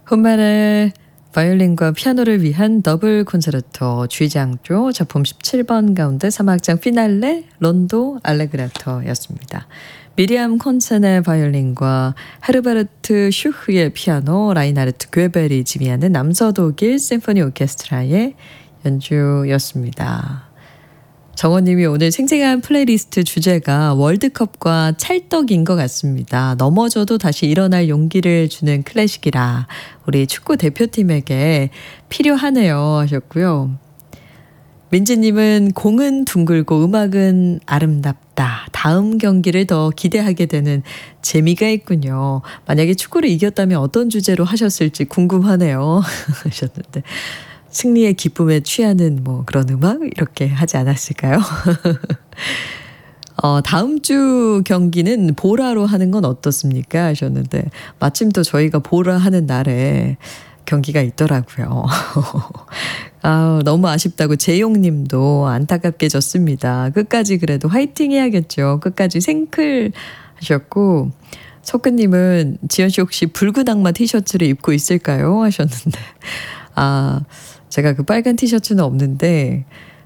홈만의 바이올린과 피아노를 위한 더블 콘체르토 G장조 작품 17번 가운데 3악장 피날레 론도 알레그라토였습니다. 미리암 콘센의 바이올린과 헤르베르트 슈흐의 피아노, 라인하르트 괴벨이 지휘하는 남서독일 심포니 오케스트라의 연주였습니다. 정원님이 오늘 생생한 플레이리스트 주제가 월드컵과 찰떡인 것 같습니다. 넘어져도 다시 일어날 용기를 주는 클래식이라 우리 축구 대표팀에게 필요하네요 하셨고요. 민지님은 공은 둥글고 음악은 아름답다. 다음 경기를 더 기대하게 되는 재미가 있군요. 만약에 축구를 이겼다면 어떤 주제로 하셨을지 궁금하네요 하셨는데 승리의 기쁨에 취하는 그런 음악 이렇게 하지 않았을까요? 다음 주 경기는 보라로 하는 건 어떻습니까? 하셨는데 마침 또 저희가 보라 하는 날에 경기가 있더라고요. 너무 아쉽다고 재용님도 안타깝게 졌습니다. 끝까지 그래도 화이팅 해야겠죠. 끝까지 생클 하셨고 석근님은 지연씨 혹시 붉은 악마 티셔츠를 입고 있을까요? 하셨는데 제가 그 빨간 티셔츠는 없는데